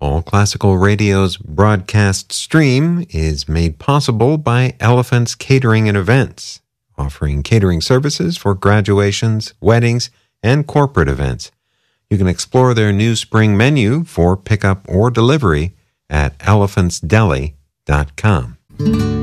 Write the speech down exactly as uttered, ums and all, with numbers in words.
All Classical Radio's broadcast stream is made possible by Elephant's Catering and Events, offering catering services for graduations, weddings, and corporate events. You can explore their new spring menu for pickup or delivery at elephants deli dot com.